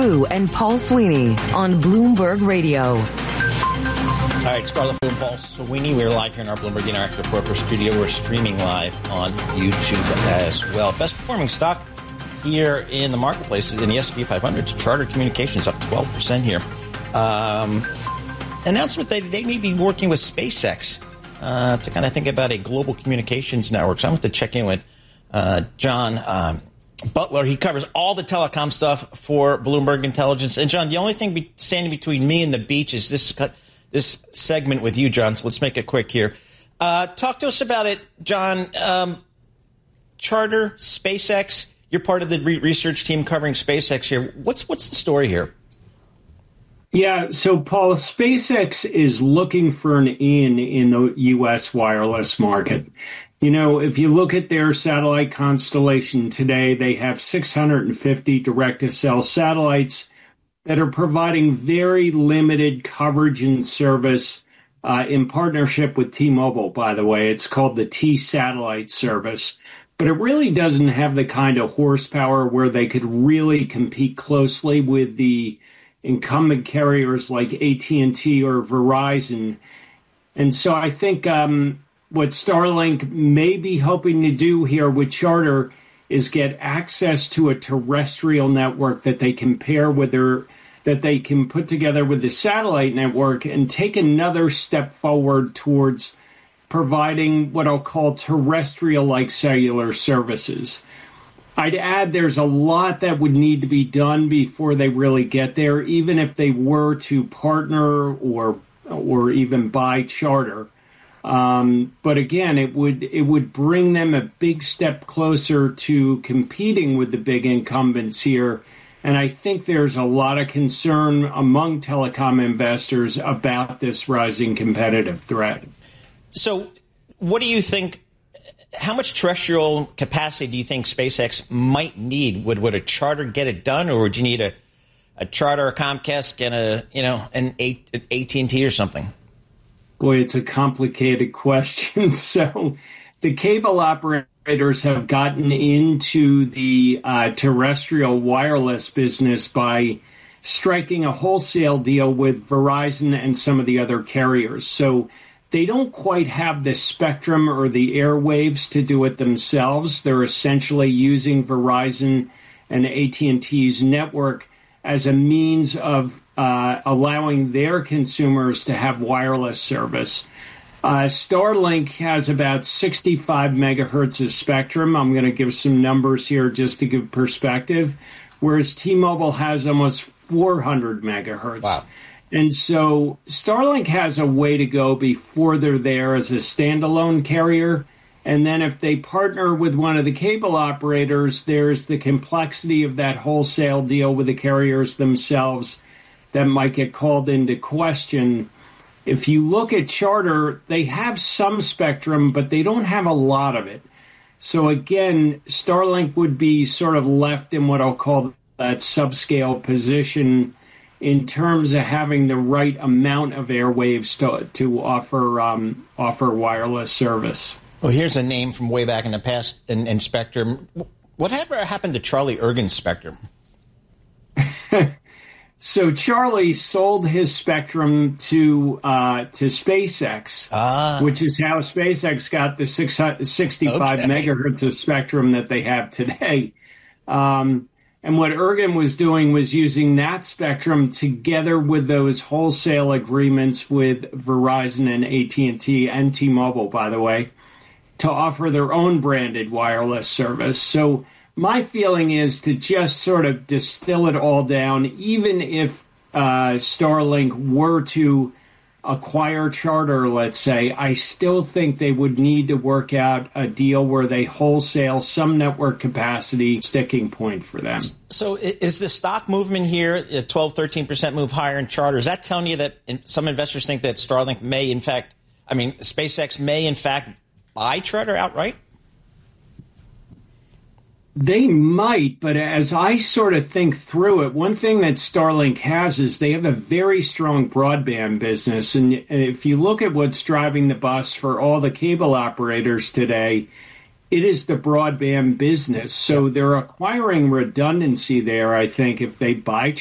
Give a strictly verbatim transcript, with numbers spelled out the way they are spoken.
Fu and Paul Sweeney on Bloomberg Radio. All right, Scarlett Fu and Paul Sweeney. We're live here in our Bloomberg Interactive Broker studio. We're streaming live on YouTube as well. Best performing stock here in the marketplace in the S and P five hundred. Charter Communications up twelve percent here. Um, announcement that they may be working with SpaceX uh, to kind of think about a global communications network. So I'm going to check in with uh, John um, Butler. He covers all the telecom stuff for Bloomberg Intelligence. And, John, the only thing be standing between me and the beach is this this segment with you, John. So let's make it quick here. Uh, talk to us about it, John. Um, Charter, SpaceX. You're part of the re- research team covering SpaceX here. What's what's the story here? Yeah, so Paul, SpaceX is looking for an in in the U S wireless market. You know, if you look at their satellite constellation today, they have six hundred fifty direct-to-cell satellites that are providing very limited coverage and service uh, in partnership with T-Mobile, by the way. It's called the T-Satellite service. But it really doesn't have the kind of horsepower where they could really compete closely with the incumbent carriers like A T and T or Verizon. And so I think um, what Starlink may be hoping to do here with Charter is get access to a terrestrial network that they can pair with their, that they can put together with the satellite network and take another step forward towards providing what I'll call terrestrial-like cellular services. I'd add there's a lot that would need to be done before they really get there, even if they were to partner or or even buy Charter. Um, but again, it would it would bring them a big step closer to competing with the big incumbents here. And I think there's a lot of concern among telecom investors about this rising competitive threat. So what do you think, how much terrestrial capacity do you think SpaceX might need? Would would a Charter get it done, or would you need a, a Charter, a Comcast, and a, you know, an A T and T or something? Boy, it's a complicated question. So the cable operators have gotten into the uh, terrestrial wireless business by striking a wholesale deal with Verizon and some of the other carriers. So they don't quite have the spectrum or the airwaves to do it themselves. They're essentially using Verizon and A T and T's network as a means of uh, allowing their consumers to have wireless service. Uh, Starlink has about sixty-five megahertz of spectrum. I'm going to give some numbers here just to give perspective, whereas T-Mobile has almost four hundred megahertz. Wow. And so Starlink has a way to go before they're there as a standalone carrier. And then if they partner with one of the cable operators, there's the complexity of that wholesale deal with the carriers themselves that might get called into question. If you look at Charter, they have some spectrum, but they don't have a lot of it. So again, Starlink would be sort of left in what I'll call that subscale position in terms of having the right amount of airwaves to, to offer um, offer wireless service. Well, here's a name from way back in the past in, in Spectrum. What happened to Charlie Ergen's Spectrum? So Charlie sold his Spectrum to uh, to SpaceX, ah. which is how SpaceX got the six, sixty-five okay. megahertz of spectrum that they have today. Um, and what Ergen was doing was using that spectrum together with those wholesale agreements with Verizon and A T and T and T-Mobile, by the way, to offer their own branded wireless service. So my feeling is to just sort of distill it all down, even if uh, Starlink were to acquire Charter, let's say, I still think they would need to work out a deal where they wholesale some network capacity sticking point for them. So is the stock movement here, a twelve, thirteen percent move higher in Charter, is that telling you that some investors think that Starlink may, in fact, I mean, SpaceX may, in fact, buy Charter outright? They might, but as I sort of think through it, one thing that Starlink has is they have a very strong broadband business. And if you look at what's driving the bus for all the cable operators today, it is the broadband business. So they're acquiring redundancy there, I think, if they buy